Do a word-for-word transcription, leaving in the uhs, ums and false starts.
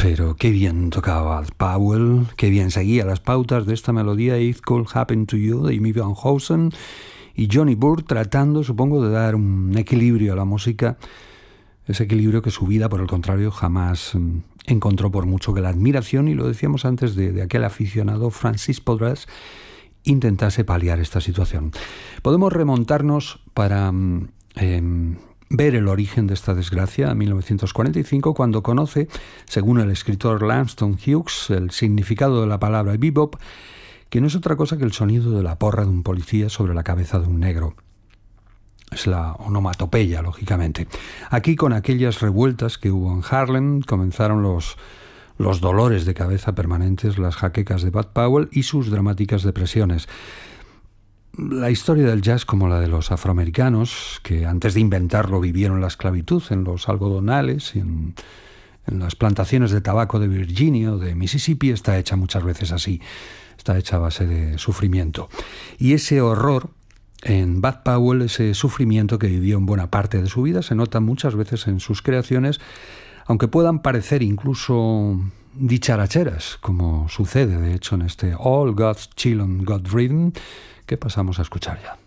Pero qué bien tocaba Bud Powell, qué bien seguía las pautas de esta melodía It Could Happen to You de Amy Van Heusen y Johnny Burr, tratando, supongo, de dar un equilibrio a la música, ese equilibrio que su vida, por el contrario, jamás encontró, por mucho que la admiración, y lo decíamos antes, de, de aquel aficionado Francis Podres intentase paliar esta situación. Podemos remontarnos para eh, ver el origen de esta desgracia a mil novecientos cuarenta y cinco, cuando conoce, según el escritor Langston Hughes, el significado de la palabra bebop, que no es otra cosa que el sonido de la porra de un policía sobre la cabeza de un negro. Es la onomatopeya, lógicamente. Aquí, con aquellas revueltas que hubo en Harlem, comenzaron los, los dolores de cabeza permanentes, las jaquecas de Bud Powell y sus dramáticas depresiones. La historia del jazz, como la de los afroamericanos, que antes de inventarlo vivieron la esclavitud en los algodonales y en, en las plantaciones de tabaco de Virginia o de Mississippi, está hecha muchas veces así, está hecha a base de sufrimiento. Y ese horror en Bud Powell, ese sufrimiento que vivió en buena parte de su vida, se nota muchas veces en sus creaciones, aunque puedan parecer incluso dicharacheras, como sucede de hecho en este All God's Children Got Rhythm, que pasamos a escuchar ya.